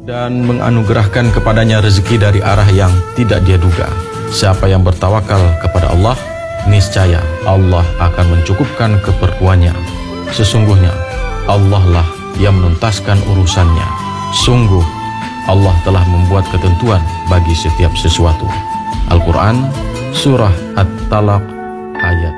dan menganugerahkan kepadanya rezeki dari arah yang tidak dia duga. Siapa yang bertawakal kepada Allah, niscaya Allah akan mencukupkan keperluannya. Sesungguhnya Allah lah yang menuntaskan urusannya. Sungguh Allah telah membuat ketentuan bagi setiap sesuatu. Al-Quran Surah At-Talaq